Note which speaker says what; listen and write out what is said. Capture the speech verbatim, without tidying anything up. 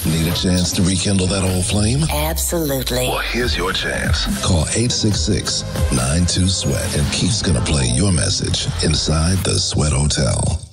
Speaker 1: Need a chance to rekindle that old flame?
Speaker 2: Absolutely.
Speaker 1: Well, here's your chance. Call eight six six, nine two, SWEAT and Keith's going to play your message inside the Sweat Hotel.